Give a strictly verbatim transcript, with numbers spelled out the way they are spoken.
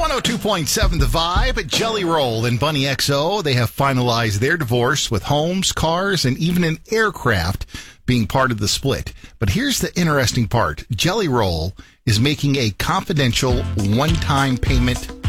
one oh two point seven The Vibe. Jelly Roll and Bunny X O, they have finalized their divorce with homes, cars, and even an aircraft being part of the split. But here's the interesting part. Jelly Roll is making a confidential one-time payment